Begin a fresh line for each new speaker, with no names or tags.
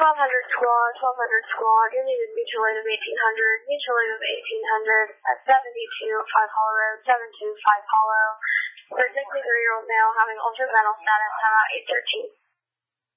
squad, 1200 squad, you're needed mutual aid of 1800, mutual aid of 1800, at 72, 5 Hollow Road, 72, 5 Hollow. For a 63-year-old male having ultra vital status, time out 813.